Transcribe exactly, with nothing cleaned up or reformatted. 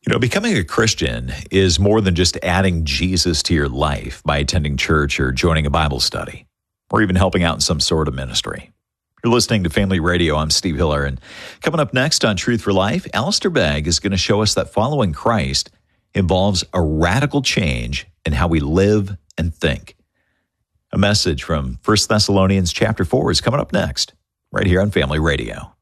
You know, becoming a Christian is more than just adding Jesus to your life by attending church or joining a Bible study, or even helping out in some sort of ministry. You're listening to Family Radio. I'm Steve Hiller, and coming up next on Truth for Life, Alistair Begg is going to show us that following Christ involves a radical change in how we live and think. A message from First Thessalonians chapter four is coming up next, right here on Family Radio.